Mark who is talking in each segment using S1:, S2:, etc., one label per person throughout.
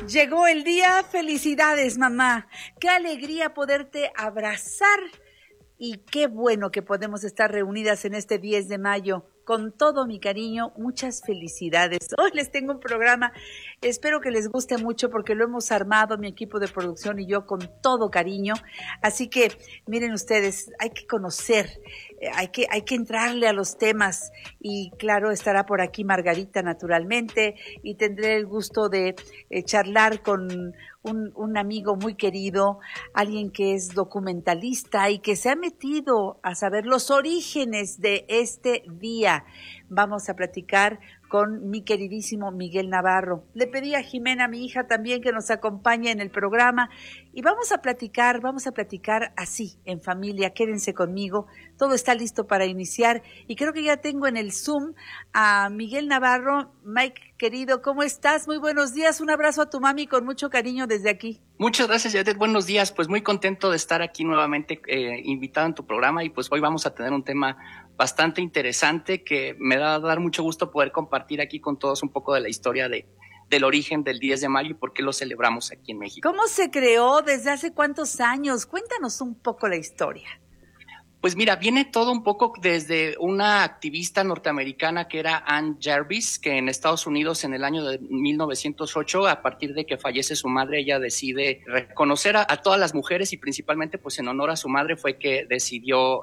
S1: Llegó el día, felicidades mamá, qué alegría poderte abrazar y qué bueno que podemos estar reunidas en este 10 de mayo. Con todo mi cariño, muchas felicidades. Hoy les tengo un programa, espero que les guste mucho porque lo hemos armado mi equipo de producción y yo con todo cariño. Así que miren ustedes, hay que conocer, hay que entrarle a los temas y claro, estará por aquí Margarita naturalmente y tendré el gusto de charlar con un amigo muy querido, alguien que es documentalista y que se ha metido a saber los orígenes de este día. Vamos a platicar con mi queridísimo Miguel Navarro. Le pedí a Jimena, mi hija, también que nos acompañe en el programa y vamos a platicar así, en familia. Quédense conmigo, todo está listo para iniciar y creo que ya tengo en el Zoom a Miguel Navarro. Mike, querido, ¿cómo estás? Muy buenos días, un abrazo a tu mami con mucho cariño desde aquí.
S2: Muchas gracias, Yadet. Buenos días. Pues muy contento de estar aquí nuevamente invitado en tu programa y pues hoy vamos a tener un tema bastante interesante que me va a dar mucho gusto poder compartir aquí con todos un poco de la historia del origen del 10 de mayo y por qué lo celebramos aquí en México.
S1: ¿Cómo se creó? ¿Desde hace cuántos años? Cuéntanos un poco la historia.
S2: Pues mira, viene todo un poco desde una activista norteamericana que era Ann Jarvis, que en Estados Unidos en el año de 1908, a partir de que fallece su madre, ella decide reconocer a todas las mujeres y principalmente pues en honor a su madre fue que decidió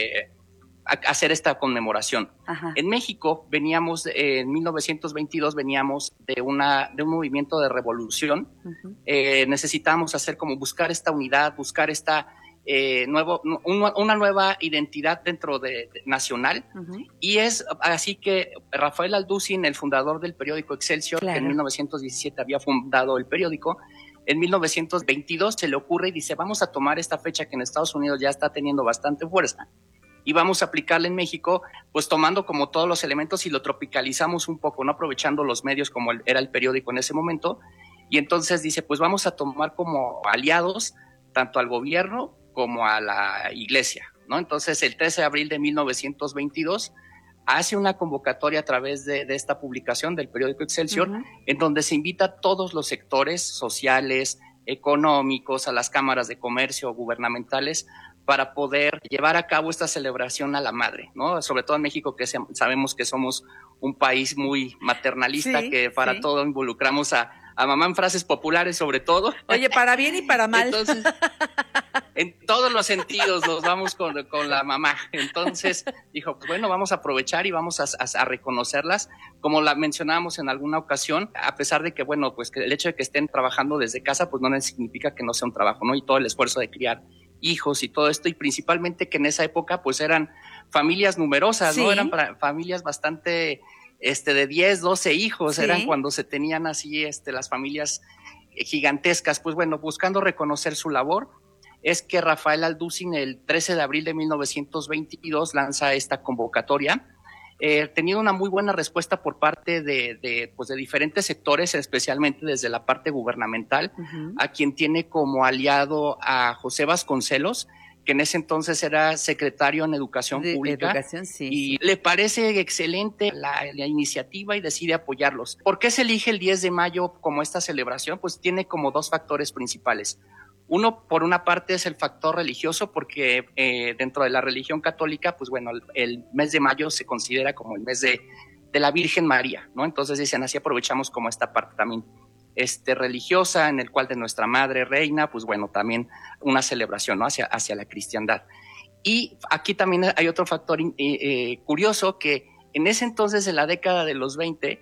S2: hacer esta conmemoración. Ajá. En México veníamos, en 1922 veníamos de un movimiento de revolución. Uh-huh. Necesitábamos hacer como buscar esta unidad, buscar esta una nueva identidad dentro de nacional. Uh-huh. Y es así que Rafael Alducin, el fundador del periódico Excelsior, claro, que en 1917 había fundado el periódico, en 1922 se le ocurre y dice, vamos a tomar esta fecha que en Estados Unidos ya está teniendo bastante fuerza y vamos a aplicarla en México, pues tomando como todos los elementos y lo tropicalizamos un poco, no aprovechando los medios como era el periódico en ese momento. Y entonces dice, pues vamos a tomar como aliados tanto al gobierno como a la iglesia, ¿no? Entonces, el 13 de abril de 1922 hace una convocatoria a través de esta publicación del periódico Excelsior, uh-huh, en donde se invita a todos los sectores sociales, económicos, a las cámaras de comercio gubernamentales, para poder llevar a cabo esta celebración a la madre, ¿no? Sobre todo en México, que sabemos que somos un país muy maternalista, sí, que para todo involucramos a mamá en frases populares sobre todo.
S1: Oye, para bien y para mal.
S2: Entonces, en todos los sentidos nos vamos con la mamá. Entonces dijo, pues bueno, vamos a aprovechar y vamos a reconocerlas. Como la mencionábamos en alguna ocasión, a pesar de que, bueno, pues que el hecho de que estén trabajando desde casa, pues no significa que no sea un trabajo, ¿no? Y todo el esfuerzo de criar hijos y todo esto, y principalmente que en esa época pues eran familias numerosas, sí, ¿no? Eran familias bastante de 10, 12 hijos, sí, eran cuando se tenían así las familias gigantescas. Pues bueno, buscando reconocer su labor, es que Rafael Alducin el 13 de abril de 1922 lanza esta convocatoria, teniendo una muy buena respuesta por parte de diferentes sectores, especialmente desde la parte gubernamental, uh-huh, a quien tiene como aliado a José Vasconcelos, que en ese entonces era secretario en Educación Pública, sí, y sí, le parece excelente la iniciativa y decide apoyarlos. ¿Por qué se elige el 10 de mayo como esta celebración? Pues tiene como dos factores principales. Uno, por una parte, es el factor religioso, porque dentro de la religión católica, pues bueno, el mes de mayo se considera como el mes de la Virgen María, ¿no? Entonces dicen, así aprovechamos como esta parte también religiosa, en el cual de nuestra Madre Reina, pues bueno, también una celebración, ¿no? hacia la cristiandad. Y aquí también hay otro factor curioso, que en ese entonces, en la década de los 20,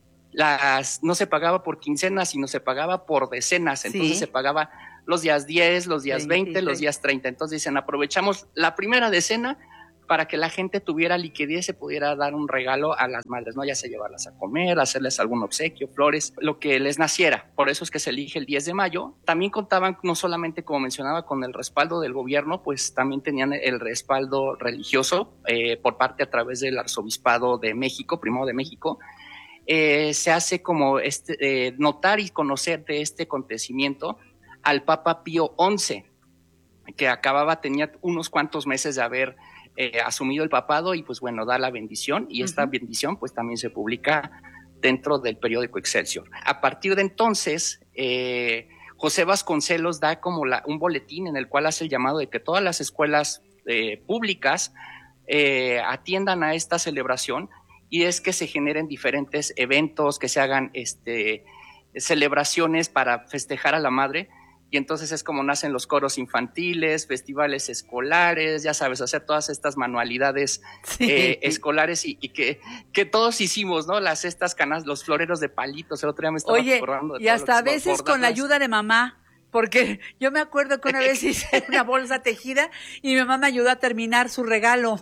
S2: no se pagaba por quincenas, sino se pagaba por decenas, entonces sí, se pagaba los días 10, los días 20, los días 30. Entonces dicen, aprovechamos la primera decena para que la gente tuviera liquidez y se pudiera dar un regalo a las madres, ¿no? Ya sea llevarlas a comer, hacerles algún obsequio, flores, lo que les naciera. Por eso es que se elige el 10 de mayo. También contaban no solamente, como mencionaba, con el respaldo del gobierno, pues también tenían el respaldo religioso por parte a través del Arzobispado de México, Primado de México. Se hace como notar y conocer de este acontecimiento al Papa Pío XI, que tenía unos cuantos meses de haber asumido el papado y pues bueno, da la bendición, y esta bendición pues también se publica dentro del periódico Excelsior. A partir de entonces, José Vasconcelos da como un boletín en el cual hace el llamado de que todas las escuelas públicas atiendan a esta celebración, y es que se generen diferentes eventos, que se hagan celebraciones para festejar a la madre. Y entonces es como nacen los coros infantiles, festivales escolares, ya sabes, hacer todas estas manualidades escolares y que todos hicimos, ¿no? Estas canas, los floreros de palitos, el otro día me estaba acordando de
S1: y hasta a veces con la ayuda de mamá, porque yo me acuerdo que una vez hice una bolsa tejida y mi mamá me ayudó a terminar su regalo.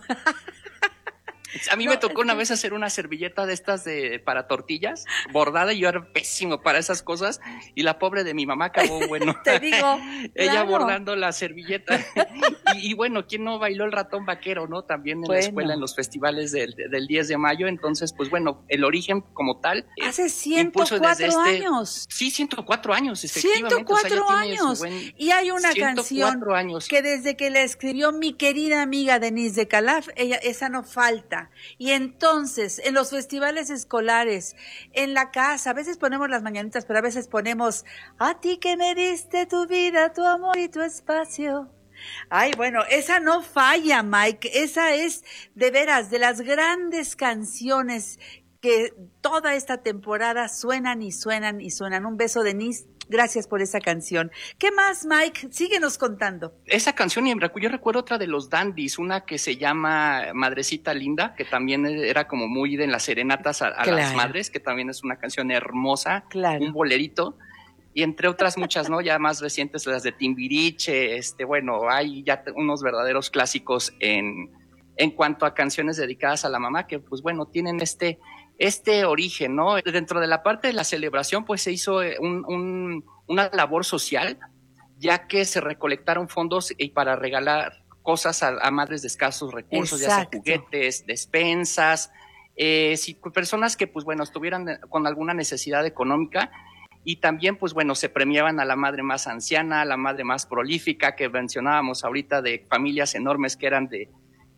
S2: A mí me tocó una vez hacer una servilleta de estas para tortillas, bordada, y yo era pésimo para esas cosas, y la pobre de mi mamá acabó, bueno,
S1: te digo,
S2: ella bordando la servilleta, y bueno, ¿quién no bailó el ratón vaquero, no? También en la escuela, en los festivales del 10 de mayo, entonces, pues bueno, el origen como tal.
S1: Hace 104 años.
S2: Sí, 104 años, efectivamente.
S1: 104 años, y hay una canción
S2: años.
S1: Que desde que la escribió mi querida amiga Denise de Calaf, esa no falta. Y entonces, en los festivales escolares, en la casa, a veces ponemos las mañanitas, pero a veces ponemos a ti que me diste tu vida, tu amor y tu espacio. Ay, bueno, esa no falla, Mike. Esa es, de veras, de las grandes canciones que toda esta temporada suenan y suenan y suenan. Un beso, Denise. Gracias por esa canción. ¿Qué más, Mike? Síguenos contando.
S2: Esa canción, y yo recuerdo otra de los Dandies, una que se llama Madrecita Linda, que también era como muy de las serenatas a las madres, que también es una canción hermosa, un bolerito, y entre otras muchas, ¿no? Ya más recientes, las de Timbiriche, bueno, hay ya unos verdaderos clásicos en cuanto a canciones dedicadas a la mamá, que pues bueno, tienen este origen, ¿no? Dentro de la parte de la celebración, pues se hizo una labor social, ya que se recolectaron fondos para regalar cosas a madres de escasos recursos. Exacto. Ya sea juguetes, despensas, personas que, pues bueno, estuvieran con alguna necesidad económica, y también, pues bueno, se premiaban a la madre más anciana, a la madre más prolífica, que mencionábamos ahorita, de familias enormes que eran de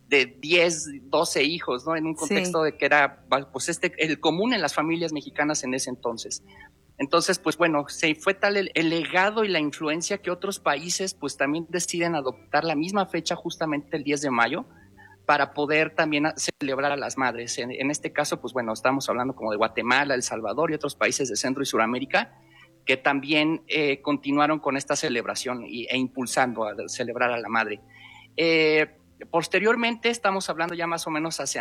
S2: 10, 12 hijos, ¿no? En un contexto de que era, pues el común en las familias mexicanas en ese entonces. Entonces, pues bueno, fue tal el legado y la influencia que otros países pues también deciden adoptar la misma fecha, justamente el 10 de mayo, para poder también celebrar a las madres. En este caso, pues bueno, estamos hablando como de Guatemala, El Salvador y otros países de Centro y Suramérica, que también continuaron con esta celebración e impulsando a celebrar a la madre. Posteriormente, estamos hablando ya más o menos hacia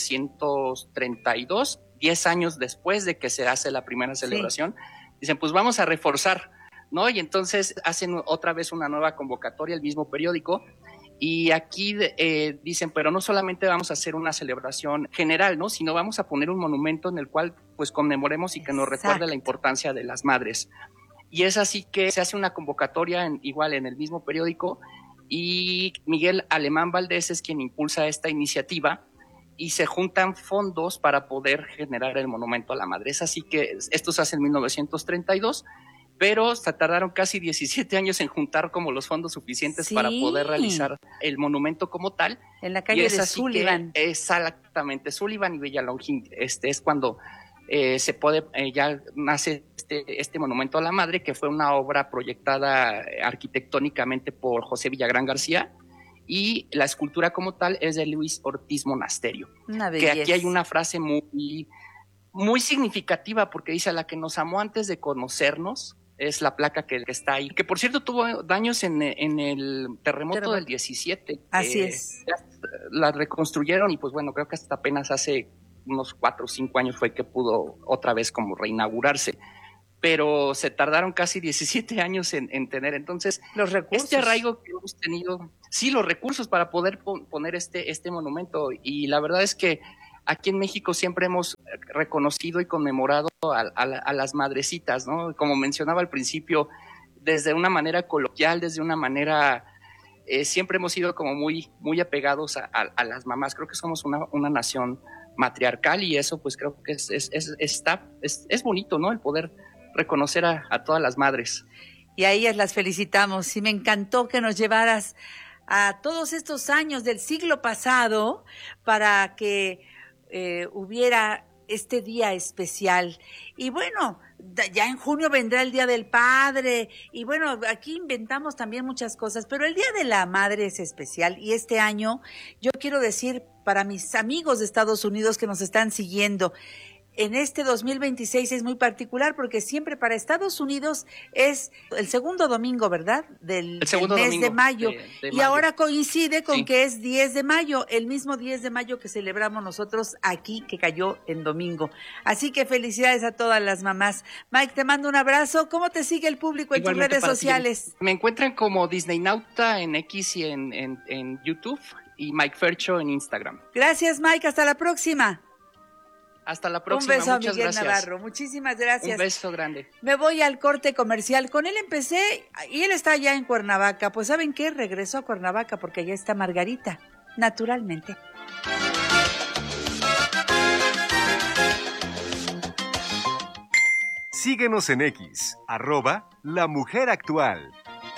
S2: 1932, 10 años después de que se hace la primera celebración, dicen, pues vamos a reforzar, ¿no? Y entonces hacen otra vez una nueva convocatoria, el mismo periódico, y aquí dicen, pero no solamente vamos a hacer una celebración general, ¿no? Sino vamos a poner un monumento en el cual pues conmemoremos y que nos recuerde la importancia de las madres. Y es así que se hace una convocatoria igual en el mismo periódico, y Miguel Alemán Valdés es quien impulsa esta iniciativa, y se juntan fondos para poder generar el monumento a la madre. Es así que esto se hace en 1932, pero se tardaron casi 17 años en juntar como los fondos suficientes para poder realizar el monumento como tal.
S1: En la calle de Sullivan.
S2: Exactamente, Sullivan y Villalongín. Es cuando se puede, ya nace este monumento a la madre, que fue una obra proyectada arquitectónicamente por José Villagrán García, y la escultura como tal es de Luis Ortiz Monasterio. Que aquí hay una frase muy, muy significativa, porque dice: a la que nos amó antes de conocernos, es la placa que está ahí, que por cierto tuvo daños en el terremoto del 17.
S1: Así es.
S2: La reconstruyeron, y pues bueno, creo que hasta apenas hace unos 4 o 5 años fue que pudo otra vez como reinaugurarse, pero se tardaron casi 17 años en tener. Entonces,
S1: los recursos.
S2: Este arraigo que hemos tenido, sí, los recursos para poder poner este monumento, y la verdad es que aquí en México siempre hemos reconocido y conmemorado a las madrecitas, ¿no? Como mencionaba al principio, desde una manera coloquial, desde una manera, siempre hemos sido como muy, muy apegados a las mamás. Creo que somos una nación matriarcal, y eso pues creo que es bonito, ¿no? El poder reconocer a todas las madres.
S1: Y a ellas las felicitamos, y me encantó que nos llevaras a todos estos años del siglo pasado para que hubiera este día especial. Y bueno, ya en junio vendrá el Día del Padre, y bueno, aquí inventamos también muchas cosas, pero el Día de la Madre es especial, y este año yo quiero decir para mis amigos de Estados Unidos que nos están siguiendo, en este 2026 es muy particular porque siempre para Estados Unidos es el segundo domingo, ¿verdad? Del mes de mayo. Y mayo. Ahora coincide con que es 10 de mayo, el mismo 10 de mayo que celebramos nosotros aquí, que cayó en domingo. Así que felicidades a todas las mamás. Mike, te mando un abrazo. ¿Cómo te sigue el público en igualmente tus redes sociales?
S2: Me encuentran como Disneynauta en X y en YouTube y Mike Fercho en Instagram.
S1: Gracias, Mike. Hasta la próxima.
S2: Hasta la próxima.
S1: Un beso
S2: muchas
S1: a Miguel
S2: gracias.
S1: Navarro. Muchísimas gracias.
S2: Un beso grande.
S1: Me voy al corte comercial. Con él empecé y él está allá en Cuernavaca. Pues ¿saben qué? Regresó a Cuernavaca porque allá está Margarita, naturalmente.
S3: Síguenos en X, @lamujeractual.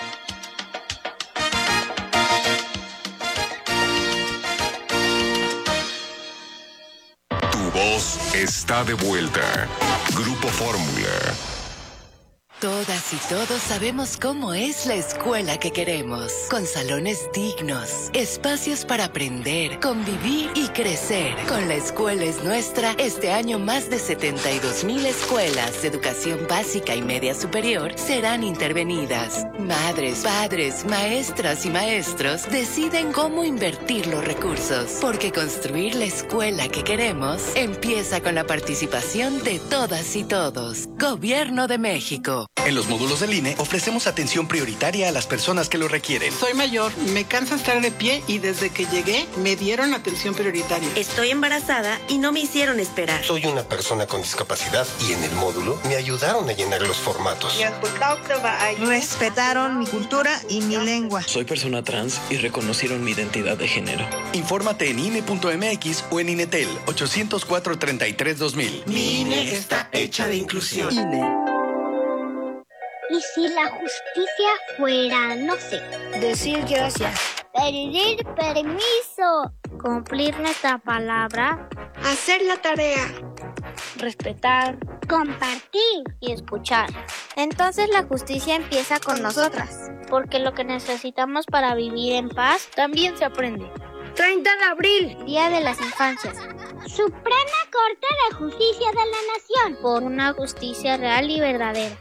S4: Voz está de vuelta. Grupo Fórmula.
S5: Todas y todos sabemos cómo es la escuela que queremos, con salones dignos, espacios para aprender, convivir y crecer. Con La Escuela es Nuestra, este año más de 72,000 escuelas de educación básica y media superior serán intervenidas. Madres, padres, maestras y maestros deciden cómo invertir los recursos, porque construir la escuela que queremos empieza con la participación de todas y todos. Gobierno de México.
S6: En los módulos del INE ofrecemos atención prioritaria a las personas que lo requieren.
S7: Soy mayor, me cansa estar de pie y desde que llegué me dieron atención prioritaria.
S8: Estoy embarazada y no me hicieron esperar.
S9: Soy una persona con discapacidad y en el módulo me ayudaron a llenar los formatos.
S10: Respetaron mi cultura y mi lengua.
S11: Soy persona trans y reconocieron mi identidad de género.
S6: Infórmate en INE.mx o en INETEL 804-33-2000.
S7: Mi INE está hecha de inclusión.
S12: INE.
S13: ¿Y si la justicia fuera, no sé,
S12: decir gracias,
S13: pedir permiso, cumplir nuestra palabra,
S14: hacer la tarea,
S13: respetar, compartir y escuchar? Entonces la justicia empieza con nosotras, porque lo que necesitamos para vivir en paz también se aprende.
S14: 30 de abril,
S13: Día de las Infancias. Suprema Corte de Justicia de la Nación, por una justicia real y verdadera.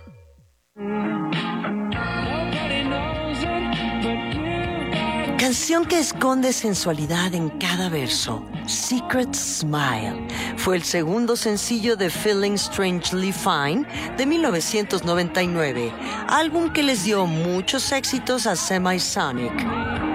S15: Canción que esconde sensualidad en cada verso. Secret Smile fue el segundo sencillo de Feeling Strangely Fine de 1999, álbum que les dio muchos éxitos a Semisonic.